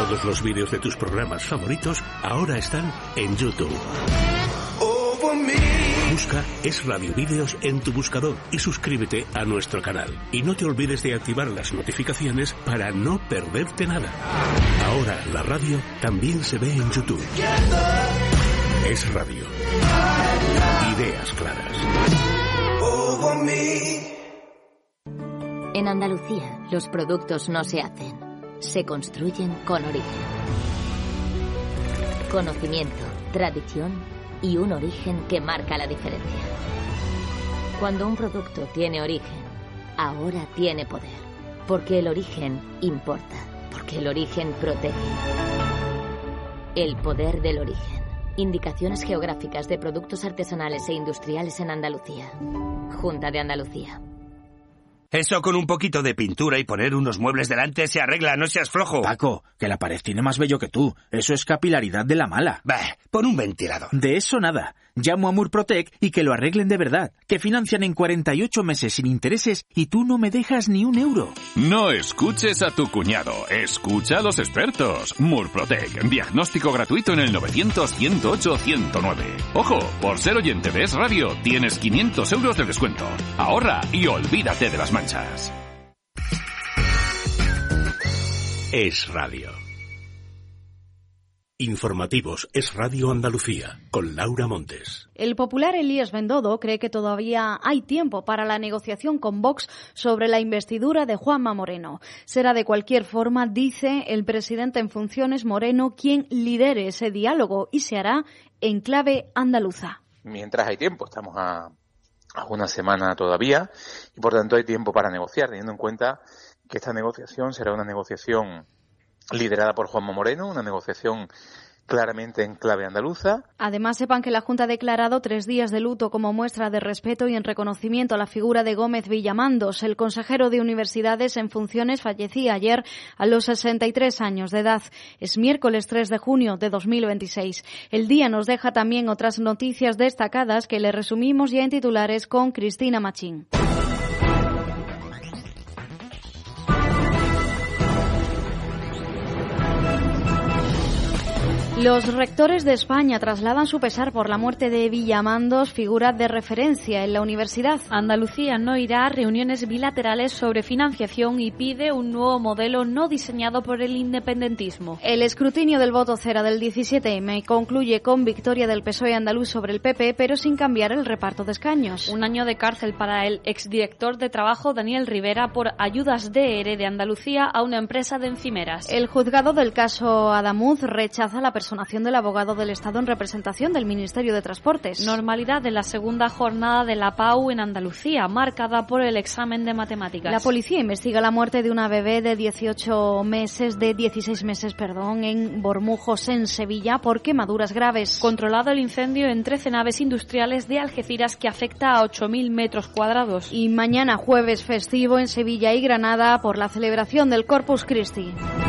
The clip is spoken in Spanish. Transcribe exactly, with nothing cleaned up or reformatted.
Todos los vídeos de tus programas favoritos ahora están en YouTube. Busca Es Radio Vídeos en tu buscador y suscríbete a nuestro canal. Y no te olvides de activar las notificaciones para no perderte nada. Ahora la radio también se ve en YouTube. Es Radio. Ideas claras. En Andalucía, los productos no se hacen, se construyen con origen. Conocimiento, tradición y un origen que marca la diferencia. Cuando un producto tiene origen, ahora tiene poder. Porque el origen importa. Porque el origen protege. El poder del origen. Indicaciones geográficas de productos artesanales e industriales en Andalucía. Junta de Andalucía. Eso con un poquito de pintura y poner unos muebles delante se arregla, no seas flojo. Paco, que la pared tiene más bello que tú. Eso es capilaridad de la mala. Bah, pon un ventilador. De eso nada. Llamo a Murprotec y que lo arreglen de verdad. Que financian en cuarenta y ocho meses sin intereses y tú no me dejas ni un euro. No escuches a tu cuñado. Escucha a los expertos. Murprotec. Diagnóstico gratuito en el novecientos, ciento ocho, ciento nueve. Ojo, por ser oyente de Es Radio, tienes quinientos euros de descuento. Ahorra y olvídate de las manchas. Es Radio. Informativos Es Radio Andalucía, con Laura Montes. El popular Elías Bendodo cree que todavía hay tiempo para la negociación con Vox sobre la investidura de Juanma Moreno. Será de cualquier forma, dice el presidente en funciones Moreno, quien lidere ese diálogo y se hará en clave andaluza. Mientras hay tiempo, estamos a, a una semana todavía y por tanto hay tiempo para negociar, teniendo en cuenta que esta negociación será una negociación liderada por Juanma Moreno, una negociación claramente en clave andaluza. Además, sepan que la Junta ha declarado tres días de luto como muestra de respeto y en reconocimiento a la figura de Gómez Villamandos. El consejero de Universidades en funciones fallecía ayer a los sesenta y tres años de edad. Es miércoles tres de junio de dos mil veintiséis. El día nos deja también otras noticias destacadas que le resumimos ya en titulares con Cristina Machín. Los rectores de España trasladan su pesar por la muerte de Villamandos, figura de referencia en la universidad. Andalucía no irá a reuniones bilaterales sobre financiación y pide un nuevo modelo no diseñado por el independentismo. El escrutinio del voto cera del diecisiete eme concluye con victoria del P S O E andaluz sobre el P P, pero sin cambiar el reparto de escaños. Un año de cárcel para el exdirector de Trabajo Daniel Rivera por ayudas de ERE de Andalucía a una empresa de encimeras. El juzgado del caso Adamuz rechaza la personación del abogado del Estado en representación del Ministerio de Transportes. Normalidad de la segunda jornada de la P A U en Andalucía, marcada por el examen de matemáticas. La policía investiga la muerte de una bebé de dieciocho meses, de dieciséis meses, perdón, en Bormujos, en Sevilla, por quemaduras graves. Controlado el incendio en trece naves industriales de Algeciras que afecta a ocho mil metros cuadrados. Y mañana jueves festivo en Sevilla y Granada por la celebración del Corpus Christi.